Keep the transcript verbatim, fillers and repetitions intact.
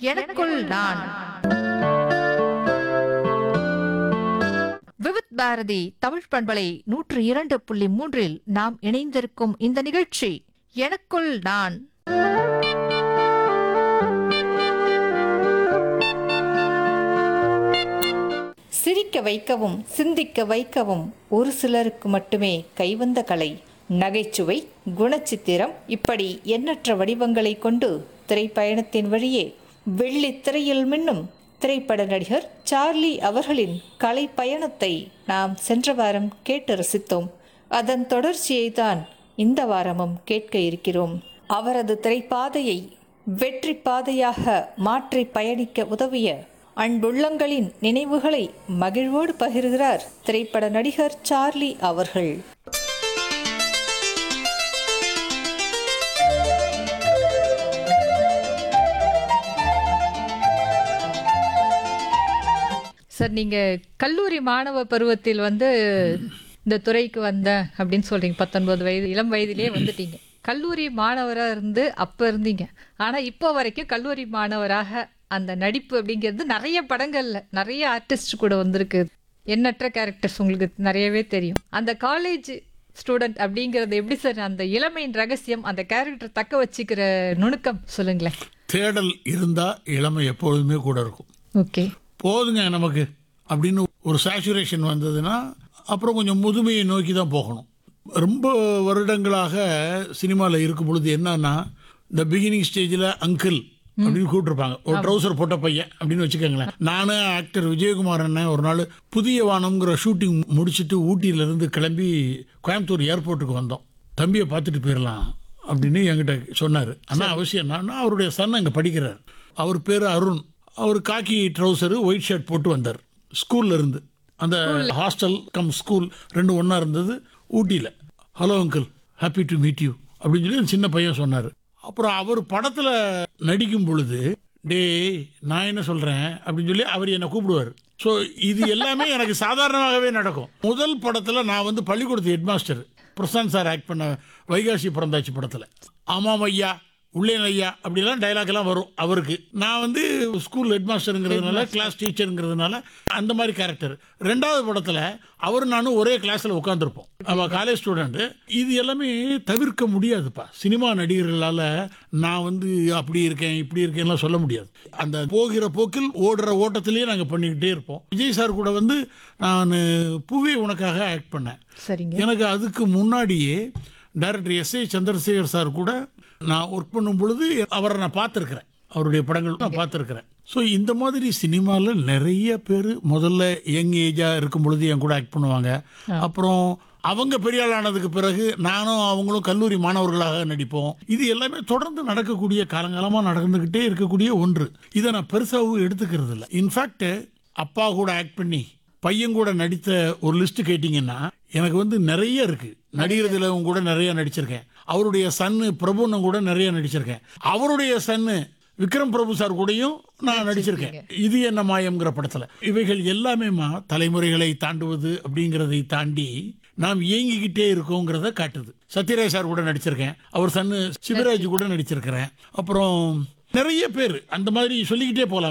எனக்குள் நான். விவித் பாரதி தமிழ் பண்பலை நூற்று இரண்டு புள்ளி மூன்றில் நாம் இணைந்திருக்கும் இந்த நிகழ்ச்சி எனக்குள் நான். சிரிக்க வைக்கவும் சிந்திக்க வைக்கவும் ஒரு சிலருக்கு மட்டுமே கைவந்த கலை. நகைச்சுவை, குணச்சித்திரம், இப்படி எண்ணற்ற வடிவங்களை கொண்டு திரைப்பயணத்தின் வழியே வெள்ளி திரையில் மின்னும் திரைப்பட நடிகர் சார்லி அவர்களின் கலை பயணத்தை நாம் சென்ற வாரம் கேட்டு ரசித்தோம். அதன் தொடர்ச்சியை தான் இந்த வாரமும் கேட்க இருக்கிறோம். அவரது திரைப்பாதையை வெற்றி பாதையாக மாற்றி பயணிக்க உதவிய அன்புள்ளங்களின் நினைவுகளை மகிழ்வோடு பகிர்கிறார் திரைப்பட நடிகர் சார்லி அவர்கள். சார், நீங்க கல்லூரி மாணவ பருவத்தில் வந்து இந்த துறைக்கு வந்த அப்படின்னு சொல்றீங்க. பத்தொன்பது வயது இளம் வயதிலே வந்துட்டீங்க. கல்லூரி மாணவராக இருந்து அப்ப இருந்தீங்க. ஆனா இப்போ வரைக்கும் கல்லூரி மாணவராக அந்த நடிப்பு அப்படிங்கிறது நிறைய படங்கள்ல நிறைய ஆர்டிஸ்ட் கூட வந்திருக்கு. எண்ணற்ற கேரக்டர்ஸ் உங்களுக்கு நிறையவே தெரியும். அந்த காலேஜ் ஸ்டூடெண்ட் அப்படிங்கிறது எப்படி சார் அந்த இளமையின் ரகசியம், அந்த கேரக்டர் தக்க வச்சுக்கிற நுணுக்கம் சொல்லுங்களேன். தேடல் இருந்தா இளமை எப்பொழுதுமே கூட இருக்கும். ஓகே, போதுங்க நமக்கு அப்படின்னு ஒரு சேச்சுரேஷன் வந்ததுன்னா அப்புறம் கொஞ்சம் முதுமையை நோக்கி தான் போகணும். ரொம்ப வருடங்களாக சினிமாவில் இருக்கும் பொழுது என்னன்னா, இந்த பிகினிங் ஸ்டேஜில் அங்கிள் அப்படின்னு கூப்பிட்டுருப்பாங்க. ஒரு ட்ரௌசர் போட்ட பையன் அப்படின்னு வச்சுக்கோங்களேன். நானும் ஆக்டர் விஜயகுமார் அண்ணன் ஒரு நாள் புதிய வானம்ங்கிற ஷூட்டிங் முடிச்சுட்டு ஊட்டியிலேருந்து கிளம்பி கோயம்புத்தூர் ஏர்போர்ட்டுக்கு வந்தோம். தம்பியை பார்த்துட்டு போயிடலாம் அப்படின்னு என்கிட்ட சொன்னார். ஆனால் அவசியம் என்னன்னா, அவருடைய சன் அங்கே படிக்கிறார். அவர் பேர் அருண். அவர் காக்கி ட்ரௌசரு ஒயிட் ஷர்ட் போட்டு வந்தார் ஸ்கூல்ல இருந்து. அந்த ஹாஸ்டல் கம் ஸ்கூல் ரெண்டு ஒன்றா இருந்தது ஊட்டியில். Hello uncle, happy to meet you அப்படின்னு சொல்லி சின்ன பையன் சொன்னார். அப்புறம் அவர் படத்தில் நடிக்கும் பொழுது டே நான் என்ன சொல்கிறேன் அப்படின்னு சொல்லி அவர் என்னை கூப்பிடுவார். ஸோ இது எல்லாமே எனக்கு சாதாரணமாகவே நடக்கும். முதல் படத்தில் நான் வந்து பள்ளிக்கூடத்து ஹெட்மாஸ்டர் பிரசாந்த் சார் ஆக்ட் பண்ண வைகாசி பிறந்தாச்சு படத்தில். ஆமாம் ஐயா, உள்ளே ஐயா அப்படிலாம் டைலாக் எல்லாம் வரும் அவருக்கு. நான் வந்து ஸ்கூல் ஹெட்மாஸ்டருங்கிறதுனால, கிளாஸ் டீச்சருங்கிறதுனால அந்த மாதிரி கேரக்டர். ரெண்டாவது படத்தில் அவர் நானும் ஒரே கிளாஸில் உட்காந்துருப்போம். அவள் காலேஜ் ஸ்டூடெண்ட்டு. இது எல்லாமே தவிர்க்க முடியாதுப்பா. சினிமா நடிகர்களால் நான் வந்து அப்படி இருக்கேன் இப்படி இருக்கேன்லாம் சொல்ல முடியாது. அந்த போகிற போக்கில் ஓடுற ஓட்டத்திலேயே நாங்கள் பண்ணிக்கிட்டே இருப்போம். விஜய் சார் கூட வந்து நான் பூவே உனக்காக ஆக்ட் பண்ணேன். சரிங்க. எனக்கு அதுக்கு முன்னாடியே director S A Chandrasekhar sir கூட நான் ஒர்க் பண்ணும் பொழுது அவரை நான் பார்த்துருக்கிறேன். அவருடைய படங்கள் நான் பார்த்துருக்கிறேன். ஸோ இந்த மாதிரி சினிமாவில் நிறைய பேர் முதல்ல யங் ஏஜாக இருக்கும் பொழுது என் கூட ஆக்ட் பண்ணுவாங்க. அப்புறம் அவங்க பெரிய ஆள் ஆனதுக்கு பிறகு நானும் அவங்களும் கல்லூரி மாணவர்களாக நடிப்போம். இது எல்லாமே தொடர்ந்து நடக்கக்கூடிய காலங்காலமாக நடந்துக்கிட்டே இருக்கக்கூடிய ஒன்று. இதை நான் பெருசாகவும் எடுத்துக்கிறது இல்லை. இன்ஃபேக்ட் அப்பா கூட ஆக்ட் பண்ணி பையன் கூட நடித்த ஒரு லிஸ்ட் கேட்டிங்கன்னா எனக்கு வந்து நிறைய இருக்கு. நடிகர்களை கூட நிறைய நடிச்சிருக்கேன். அவருடைய சன்னு பிரபுன்னு கூட நிறைய நடிச்சிருக்கேன். அவருடைய சன்னு விக்ரம் பிரபு சார் கூடயும் நான் நடிச்சிருக்கேன். இது என்ன மாயம்ங்கிற படத்துல. இவைகள் எல்லாமே தலைமுறைகளை தாண்டுவது அப்படிங்கிறதை தாண்டி நாம் இயங்கிக்கிட்டே இருக்கோங்கிறத காட்டுது. சத்யராஜ் சார் கூட நடிச்சிருக்கேன். அவர் சன்னு சிவராஜ் கூட நடிச்சிருக்கிறேன். அப்புறம் நிறைய பேர் அந்த மாதிரி சொல்லிக்கிட்டே போகலாம்.